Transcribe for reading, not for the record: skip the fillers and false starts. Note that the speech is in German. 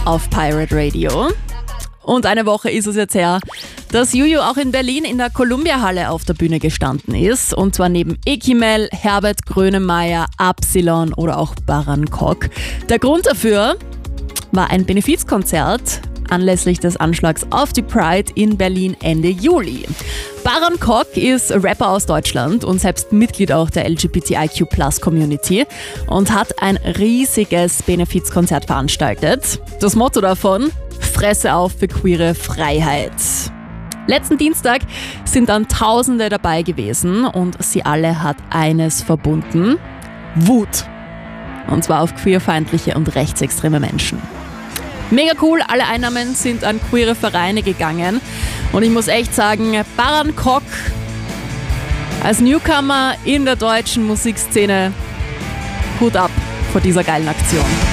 auf Pirate Radio. Und eine Woche ist es jetzt her, dass Juju auch in Berlin in der Columbia-Halle auf der Bühne gestanden ist. Und zwar neben Ekimel, Herbert Grönemeyer, Absilon oder auch Baran Kok. Der Grund dafür war ein Benefizkonzert anlässlich des Anschlags auf die Pride in Berlin Ende Juli. Baran Kok ist Rapper aus Deutschland und selbst Mitglied auch der LGBTIQ+-Community und hat ein riesiges Benefizkonzert veranstaltet. Das Motto davon: Fresse auf für queere Freiheit. Letzten Dienstag sind dann Tausende dabei gewesen und sie alle hat eines verbunden: Wut. Und zwar auf queerfeindliche und rechtsextreme Menschen. Mega cool, alle Einnahmen sind an queere Vereine gegangen. Und ich muss echt sagen, Baran Kok als Newcomer in der deutschen Musikszene, Hut ab vor dieser geilen Aktion.